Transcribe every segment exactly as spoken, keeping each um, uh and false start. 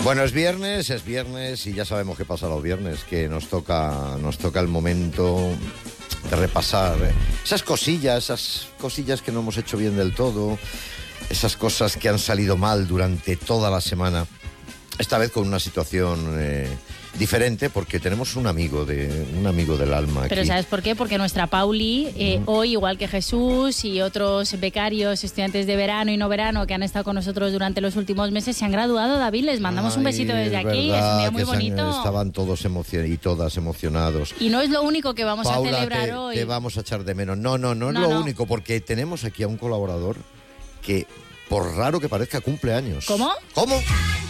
Bueno, es viernes, es viernes y ya sabemos qué pasa los viernes, que nos toca, nos toca el momento de repasar esas cosillas, esas cosillas que no hemos hecho bien del todo, esas cosas que han salido mal durante toda la semana. Esta vez con una situación eh, diferente, porque tenemos un amigo de un amigo del alma aquí. Pero ¿sabes por qué? Porque nuestra Pauli, eh, uh-huh. hoy, igual que Jesús y otros becarios, estudiantes de verano y no verano que han estado con nosotros durante los últimos meses, se han graduado, David. Les mandamos Ay, un besito desde es aquí. Es un día muy bonito. Han, estaban todos emocionados y todas emocionados. Y no es lo único que vamos Paula, a celebrar te, hoy. Te vamos a echar de menos. No, no, no es no, lo no. único, porque tenemos aquí a un colaborador que, por raro que parezca, cumple años. ¿Cómo? ¿Cómo?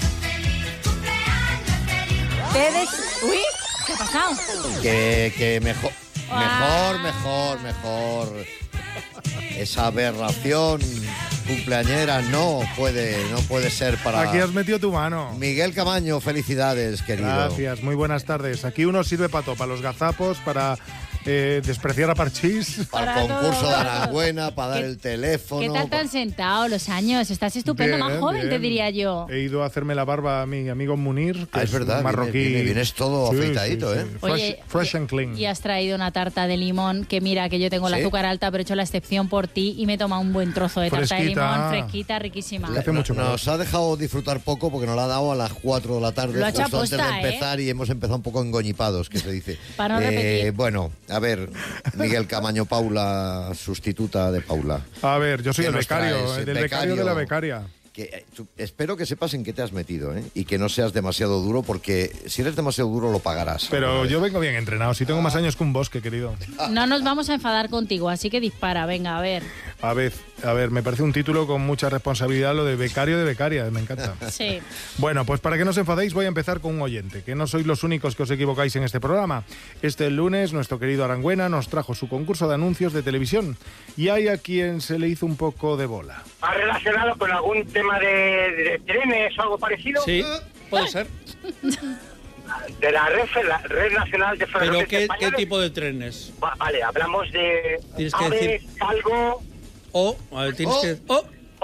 Ustedes... Uy, ¿qué ha pasado? Que, que mejor, mejor, mejor, mejor. Esa aberración cumpleañera no puede, no puede ser para... Aquí has metido tu mano. Miguel Camaño, felicidades, querido. Gracias, muy buenas tardes. Aquí uno sirve para todo, para los gazapos, para eh, despreciar a Parchís. Para, para el concurso todo. de Aranguena, para dar el teléfono. ¿Qué tal te han sentado los años? Estás estupendo, bien, más joven, bien. te diría yo. He ido a hacerme la barba a mi amigo Munir, que ah, es, es verdad, marroquí. Viene, viene, vienes todo sí, afeitadito, sí, ¿eh? Sí. Fresh, Oye, fresh and clean. Y has traído una tarta de limón, que mira, que yo tengo el ¿Sí? azúcar alta, pero he hecho la excepción por ti y me he tomado un buen trozo de tarta Fresquita. de limón, fresquita, riquísima. Hace mucho calor. Nos ha dejado disfrutar poco porque nos la ha dado a las cuatro de la tarde, Lo ha hecho justo aposta, antes de empezar, ¿eh? y hemos empezado un poco engoñipados, que se dice. Para no eh, repetir. Bueno, a ver, Miguel Camaño, Paula, sustituta de Paula. A ver, yo soy el nos becario, traes? el del El becario, becario de la becaria. Que, eh, tú, espero que sepas en qué te has metido, ¿eh? Y que no seas demasiado duro, porque si eres demasiado duro lo pagarás. Pero yo vengo bien entrenado, si tengo más años que un bosque, querido. No nos vamos a enfadar contigo, así que dispara, venga, a ver. A ver, a ver, me parece un título con mucha responsabilidad, lo de becario de becaria, me encanta. Sí. Bueno, pues para que no os enfadéis voy a empezar con un oyente, que no sois los únicos que os equivocáis en este programa. Este lunes nuestro querido Aranguena nos trajo su concurso de anuncios de televisión y hay a quien se le hizo un poco de bola. ¿Ha relacionado con algún tema de, de trenes o algo parecido? Sí, puede ser. De la red, la red nacional de ¿Pero ferrocarriles qué, españoles. qué tipo de trenes? Va, vale, hablamos de Tienes que aves, decir- algo, O, a ver, tienes Oh. que... Oh,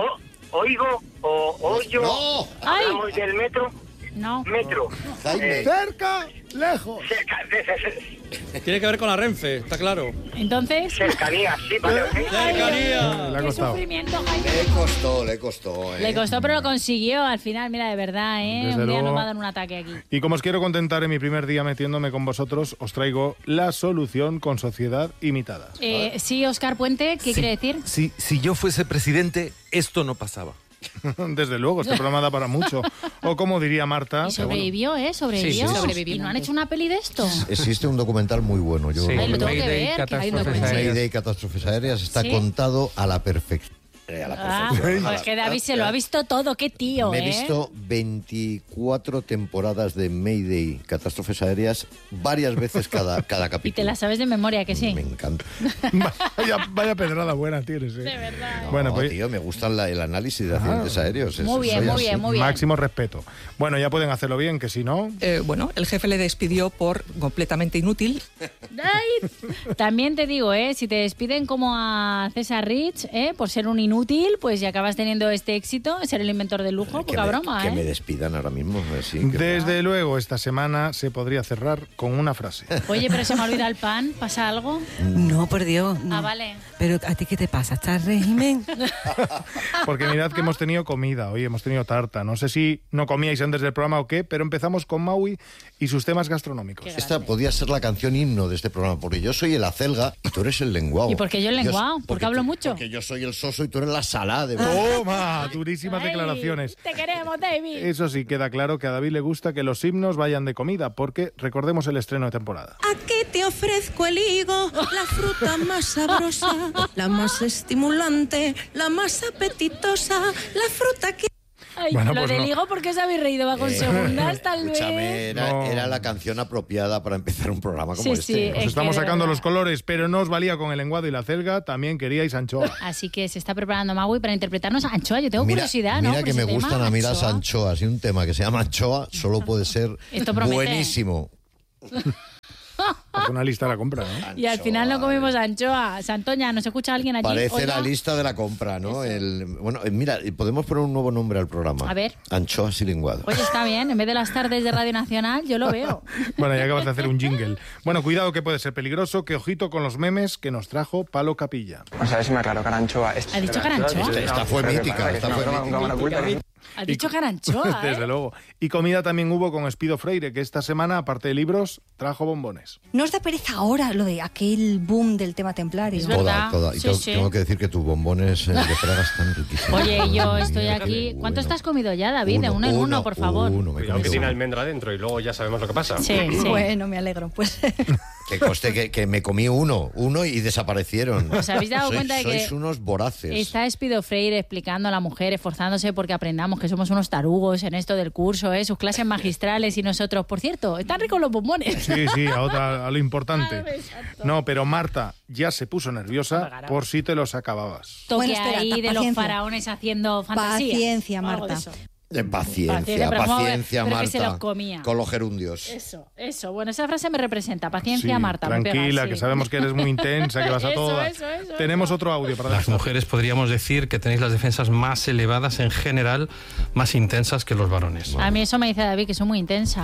o, oigo, o oyo. No. Hablamos Ay. del metro. No. Metro. Jaime. Eh, Cerca, lejos. cerca, de, de- tiene que ver con la Renfe, está claro. Entonces... cercanía, sí, vale, ok. Cercanía. Le ha ¡Qué costado. sufrimiento, Jaime! Le costó, le costó, ¿eh? Le costó, pero lo consiguió al final, mira, de verdad, ¿eh? Desde un día luego. nos va a dar un ataque aquí. Y como os quiero contentar en mi primer día metiéndome con vosotros, os traigo la solución con sociedad imitada. Eh, sí, Óscar Puente, ¿qué Sí, quiere decir? Si, si yo fuese presidente, esto no pasaba. Desde luego, este programa da para mucho. O como diría Marta... Y sobrevivió, ¿eh? Sobrevivió. Sí, sí, ¿Y no han hecho una peli de esto? Existe un documental muy bueno. Yo Ay, lo tengo que Mayday, ver, que hay un catástrofes documental. aéreas. Mayday, catástrofes aéreas, está ¿Sí? contado a la perfección. A la Ah, perfección. pues que David se lo ha visto todo, qué tío, Me he ¿eh? visto veinticuatro temporadas de Mayday, catástrofes aéreas, varias veces cada, cada Y capítulo. te la sabes de memoria, que sí. Me encanta. Vaya, vaya pedrada buena tienes, ¿eh? De verdad. Bueno, No, pues tío, me gusta la- el análisis de accidentes aéreos. es- Muy bien, soy muy así. bien, muy bien. máximo respeto. Bueno, ya pueden hacerlo bien, que si no... Eh, bueno, el jefe le despidió por completamente inútil. Ay, también te digo, ¿eh? Si te despiden como a César Rich, ¿eh? Por ser un inútil, pues ya acabas teniendo este éxito, ser el inventor del lujo, que poca me, broma, que ¿eh? me despidan ahora mismo. Así que- Desde luego, esta semana se podría cerrar con una frase. Oye, pero se me olvida el pan, ¿pasa algo? No, por Dios. no. Ah, vale. Pero ¿a ti qué te pasa? ¿Estás régimen? Porque mirad que hemos tenido comida, hoy hemos tenido tarta. No sé si no comíais antes del programa o qué, pero empezamos con Maui y sus temas gastronómicos. Qué Esta podía ser la canción himno de este programa, porque yo soy el acelga y tú eres el lenguao. ¿Y por qué yo el lenguao? ¿Porque porque hablo tú- mucho? Porque yo soy el soso y tú eres la salada. De ¡Toma! Durísimas Ay, declaraciones. Te queremos, David. Eso sí, queda claro que a David le gusta que los himnos vayan de comida, porque recordemos el estreno de temporada. Aquí te ofrezco el higo, la fruta más sabrosa, la más estimulante, la más apetitosa, la fruta que... Ay, Bueno, lo pues del no. higo, ¿por qué os habéis reído? Va con segundas, tal vez. Escúchame, era, No. era la canción apropiada para empezar un programa como Sí, este. sí, Os es que estamos de sacando verdad. los colores, pero no os valía con el lenguado y la celga, también queríais anchoa. Así que se está preparando Maui para interpretarnos a Anchoa. Yo tengo Mira, curiosidad, ¿no? mira por que ese me tema, gustan a mí las Anchoa. anchoas, y un tema que se llama anchoa solo puede ser Esto promete. buenísimo. Es una lista de la compra, ¿no? Y al final no comimos anchoa. Santoña, ¿nos escucha alguien allí? Parece Oiga. la lista de la compra, ¿no? El, bueno, eh, mira, podemos poner un nuevo nombre al programa. A ver. Anchoas y linguado. Oye, está bien. En vez de las tardes de Radio Nacional, yo lo veo. Bueno, ya acabas de hacer un jingle. Bueno, cuidado que puede ser peligroso, que ojito con los memes que nos trajo Palo Capilla. O sea, si me aclaro, caranchoa. ¿Ha dicho caranchoa? Esta, esta fue mítica, esta fue mítica. ¿Has dicho caranchoa, eh? Desde luego. Y comida también hubo con Espido Freire, que esta semana, aparte de libros, trajo bombones. ¿No os da pereza ahora lo de aquel boom del tema templario? Es Toda, verdad. toda. Y Sí, tengo, sí. tengo que decir que tus bombones eh, de Praga están riquísimos. Oye, yo Madre estoy mía, aquí. qué ¿Cuántos bueno. te has comido ya, David? De Uno, uno en uno, uno, por favor. Uno, me he Cuidado que comido tiene uno. almendra dentro y luego ya sabemos lo que pasa. Sí, sí. Bueno, me alegro. Pues Que conste que, que me comí uno, uno y desaparecieron. ¿Os habéis dado Sois- cuenta de que sois unos voraces. está Espido Freire explicando a la mujer, esforzándose porque aprendamos que somos unos tarugos en esto del curso, ¿eh? Sus clases magistrales y nosotros, por cierto, están ricos los bombones. Sí, sí, a, otra, a lo importante. Ay, exacto. No, pero Marta ya se puso nerviosa Pagará. por si te los acababas. Toque Bueno, espera, ahí de los paciencia. faraones haciendo fantasías. Paciencia, O algo Marta. de eso. De paciencia, Paciencia, pero ¿cómo- paciencia, pero que Marta. se los comía? Con los gerundios. Eso, eso. Bueno, esa frase me representa. Paciencia, Sí, Marta. me tranquila, pega, sí. que sabemos que eres muy intensa, que vas a Eso, todas. eso, eso, Tenemos otro audio para Las dar. mujeres podríamos decir que tenéis las defensas más elevadas en general, más intensas que los varones. A mí eso me dice David, que soy muy intensa.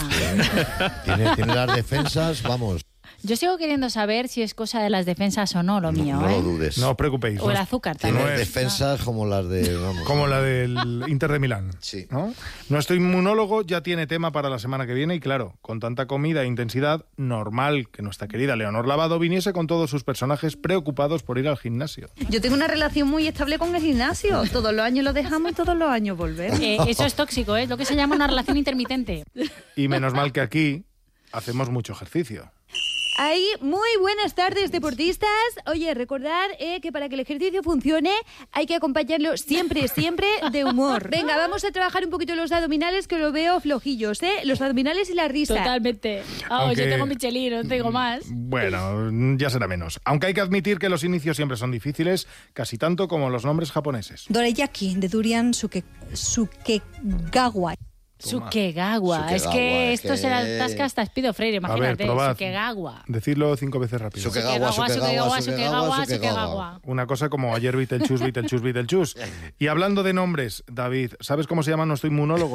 Tiene, tiene las defensas, vamos, Yo sigo queriendo saber si es cosa de las defensas o no lo mío, no ¿eh? lo dudes. No os preocupéis. O el ¿no? azúcar Tiene también. defensas como las de, vamos. Como la del Inter de Milán. Sí. ¿no? Nuestro inmunólogo ya tiene tema para la semana que viene y claro, con tanta comida e intensidad, normal que nuestra querida Leonor Lavado viniese con todos sus personajes preocupados por ir al gimnasio. yo tengo una relación muy estable con el gimnasio. Todos los años lo dejamos y todos los años volvemos. Eh, eso es tóxico, ¿eh? Es lo que se llama una relación intermitente. Y menos mal que aquí hacemos mucho ejercicio. Ahí, muy buenas tardes, deportistas. Oye, recordad eh, que para que el ejercicio funcione hay que acompañarlo siempre, siempre de humor. Venga, vamos a trabajar un poquito los abdominales, que lo veo flojillos, ¿eh? Los abdominales y la risa. Totalmente. Ah, Aunque- yo tengo Michelin, no tengo más. Bueno, ya será menos. Aunque hay que admitir que los inicios siempre son difíciles, casi tanto como los nombres japoneses. Dorayaki, de Durian Suke, Sukegawa. Sukegawa. Es Sukegawa, que es esto que- se la atasca hasta Espido Freire, A ver, imagínate. probad. Sukegawa. Decidlo cinco veces rápido. Sukegawa, Sukegawa, Sukegawa, Sukegawa, Sukegawa, Sukegawa. Una cosa como ayer Beetlejuice, Beetlejuice, Beetlejuice. Y hablando de nombres, David, ¿sabes cómo se llama nuestro inmunólogo?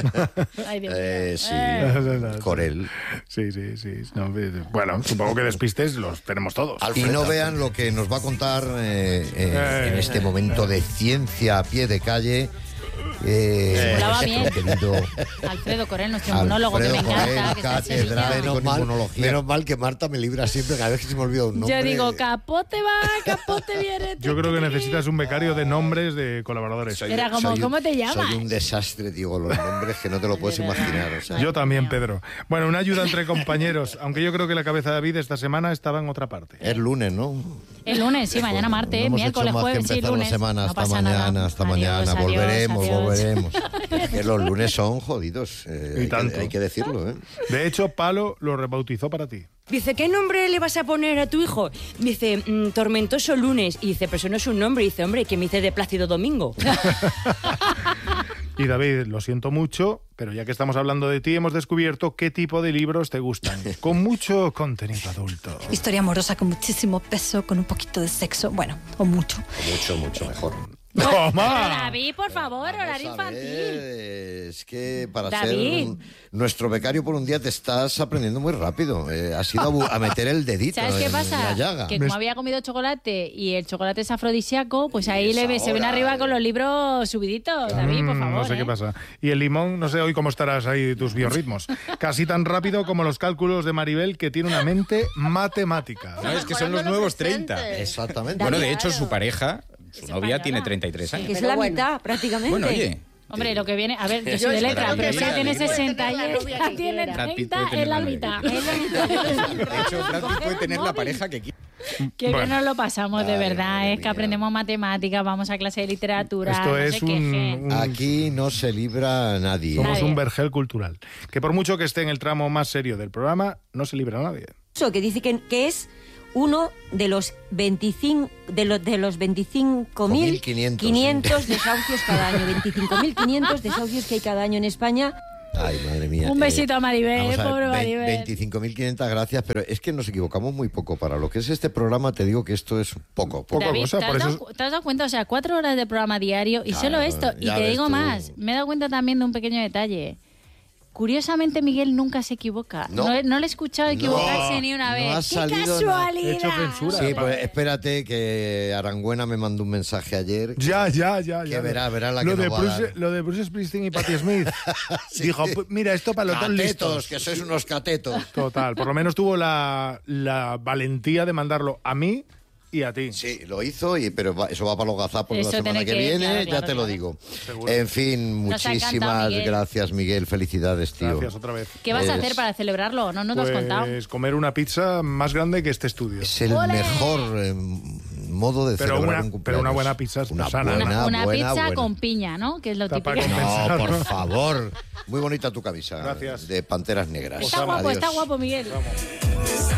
Ay, Dios mío. Eh, sí, Eh. Corel. Sí, sí, sí. No, bueno, supongo que despistes los tenemos todos. Y no vean lo que nos va a contar eh, eh, en este momento de ciencia a pie de calle. Eh, Volaba nuestro bien. querido Alfredo Corel, nuestro inmunólogo, que me Alfredo encanta, Corel, que está en Sevilla. catedrático en mal, inmunología. menos mal que Marta me libra siempre cada vez que se me olvida un nombre. Yo digo, capote va, capote viene. Yo creo que necesitas un becario de nombres de colaboradores. Soy- Era como, soy un- ¿cómo te llamas? Soy un desastre, digo, los nombres que no te lo puedes imaginar. O sea. Yo también, Pedro. Bueno, una ayuda entre compañeros, aunque yo creo que la cabeza de David esta semana estaba en otra parte. Es lunes, ¿no? El lunes, sí, mañana martes, No hemos miércoles, hecho más jueves, que sí, empezar lunes. la semana. No Hasta pasa mañana, nada. hasta Adiós, mañana. adiós, volveremos, adiós. volveremos. Que los lunes son jodidos. eh, Y hay, tanto. que, hay que decirlo, ¿eh? De hecho, Palo lo rebautizó para ti. Dice, ¿qué nombre le vas a poner a tu hijo? Dice, mm, Tormentoso Lunes. Y dice, pero eso no es un nombre. Y dice, hombre, ¿qué me dice de Plácido Domingo? Y David, lo siento mucho, pero ya que estamos hablando de ti, hemos descubierto qué tipo de libros te gustan. Con mucho contenido adulto. Historia amorosa con muchísimo peso, con un poquito de sexo, bueno, o mucho. Mucho, mucho mejor. Pero ¡Toma! David, por favor, horario Vamos a infantil. ver, es que para David. ser un- nuestro becario por un día te estás aprendiendo muy rápido. Eh, has ido a, bu- a meter el dedito ¿Sabes qué en, pasa? en la llaga. Que como había comido chocolate y el chocolate es afrodisíaco, pues ahí le ve- se ven arriba con los libros subiditos. David, por Mm, favor. no sé ¿eh? qué pasa. Y el limón, no sé hoy cómo estarás ahí tus biorritmos. Casi tan rápido como los cálculos de Maribel, que tiene una mente matemática. No, es que son los nuevos treinta. Exactamente. Bueno, de hecho, su pareja, su novia, tiene treinta y tres Que años. es la mitad, prácticamente. Bueno, oye. Hombre, lo que viene... A ver, yo Yo soy de es que letra, Brad pero Pitt si tiene puede sesenta y tener ella tiene Brad Pitt treinta, puede es tener la la mitad. novia. Es la mitad. De hecho, Brad Pitt puede tener la pareja que quiera. Qué bien Bueno. nos lo pasamos, de Ay, verdad. madre Es que mía. aprendemos matemáticas, vamos a clase de literatura. Esto no es se un, quejen. un- Aquí no se libra nadie. Somos Nadie. un vergel cultural. Que por mucho que esté en el tramo más serio del programa, no se libra a nadie. Eso, que dice que, que es uno de los veinticinco de los de los veinticinco mil quinientos, quinientos desahucios cada año, veinticinco mil quinientos desahucios que hay cada año en España. Ay, madre mía. Un besito a Maribel, vamos a ver, pobre ve- Maribel. veinticinco mil quinientas gracias, pero es que nos equivocamos muy poco. Para lo que es este programa, te digo que esto es poco. poco. David, ¿te, has dado, ¿te has dado cuenta? O sea, cuatro horas de programa diario y Claro, solo esto. Y ya te ves digo tú. más, me he dado cuenta también de un pequeño detalle. Curiosamente, Miguel nunca se equivoca. No. No, no le he escuchado equivocarse No, ni una no vez. ha ¡Qué salido casualidad! nada. Sí, pues espérate que Arangüena me mandó un mensaje ayer. Ya, ya, ya. Que ya. verá, verá la lo que de nos va a Bruce, dar. Lo de Bruce Springsteen y Patti Smith. Dijo, "Pu- mira, esto para los dos Catetos, listos. que sois unos catetos. Total, por lo menos tuvo la, la valentía de mandarlo a mí y a ti. Sí, lo hizo, y, pero va- eso va para los gazapos de la Eso semana tiene que, que- viene, claro, ya claro, te lo claro. digo. Seguro. En fin, Nos ha encantado, muchísimas Miguel. gracias, Miguel. Felicidades, tío. Gracias otra vez. ¿Qué vas a Es- hacer para celebrarlo? No nos lo has contado. Pues comer una pizza más grande que este estudio. Es el ¡Ole! mejor eh, modo de Pero celebrar una- un cumpleaños. pero una buena pizza es Una sana. buena, Una, una buena, pizza buena. con piña, ¿no? Que es lo Está típico. para compensar. No, por favor. Muy bonita tu camisa. Gracias. De Panteras Negras. Está guapo, Adiós. está guapo, Miguel.